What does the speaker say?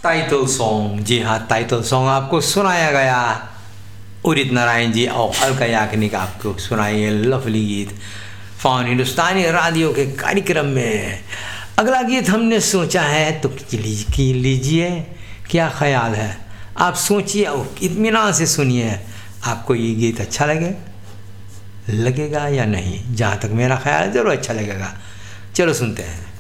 Title song, जी हाँ, title song आपको सुनाया गया उदित नारायण जी और अलका याग्निक आपको सुनाइए लवली गीत फॉन हिंदुस्तानी रेडियो के कार्यक्रम में। अगला गीत हमने सोचा है तो लीजिए, क्या ख्याल है? आप सोचिए और इत्मीनान से सुनिए, आपको ये गीत अच्छा लगेगा या नहीं। जहाँ तक मेरा ख्याल है ज़रूर अच्छा लगेगा। चलो सुनते हैं।